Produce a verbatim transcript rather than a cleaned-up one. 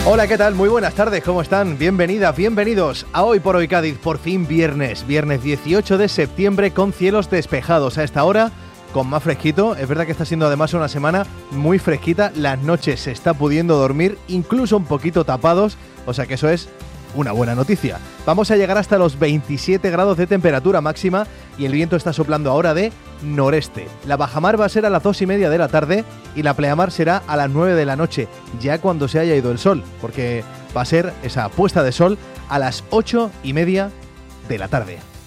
Hola, ¿qué tal? Muy buenas tardes, ¿cómo están? Bienvenidas, bienvenidos a Hoy por Hoy Cádiz, por fin viernes, viernes dieciocho de septiembre con cielos despejados a esta hora, con más fresquito. Es verdad que está siendo además una semana muy fresquita, las noches se está pudiendo dormir incluso un poquito tapados, o sea que eso es una buena noticia. Vamos a llegar hasta los veintisiete grados de temperatura máxima y el viento está soplando ahora de noreste. La bajamar va a ser a las dos y media de la tarde y la pleamar será a las nueve de la noche, ya cuando se haya ido el sol, porque va a ser esa puesta de sol a las ocho y media de la tarde.